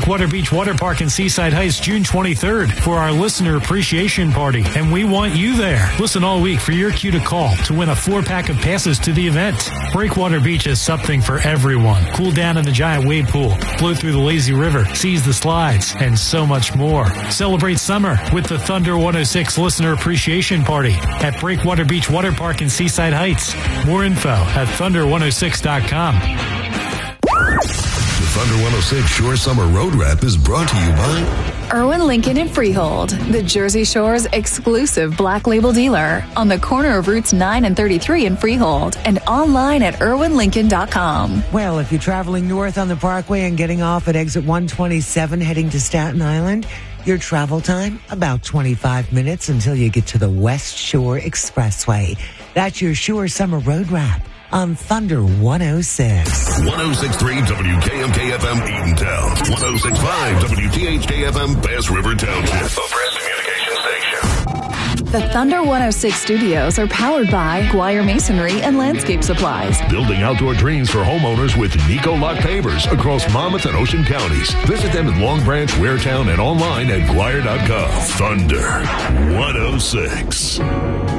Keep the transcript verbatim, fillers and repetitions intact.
Breakwater Beach Water Park in Seaside Heights, June twenty-third, for our Listener Appreciation Party, and we want you there. Listen all week for your cue to call to win a four-pack of passes to the event. Breakwater Beach is something for everyone. Cool down in the giant wade pool, float through the lazy river, seize the slides, and so much more. Celebrate summer with the Thunder one oh six Listener Appreciation Party at Breakwater Beach Water Park in Seaside Heights. More info at thunder one oh six dot com. The Thunder one oh six Shore Summer Road Wrap is brought to you by Irwin Lincoln and Freehold, the Jersey Shore's exclusive black label dealer, on the corner of Routes nine and thirty-three in Freehold, and online at irwin lincoln dot com. Well, if you're traveling north on the Parkway and getting off at exit one twenty-seven heading to Staten Island, your travel time, about twenty-five minutes until you get to the West Shore Expressway. That's your Shore Summer Road Wrap on Thunder one oh six. one oh six point three W K M K F M Eatontown. one oh six point five W T H K F M Bass River Township. A Press Communication Station. The Thunder one oh six studios are powered by Guire Masonry and Landscape Supplies. Building outdoor dreams for homeowners with Nico Lock Pavers across Monmouth and Ocean counties. Visit them in Long Branch, Waretown, and online at Guire dot com. Thunder one oh six.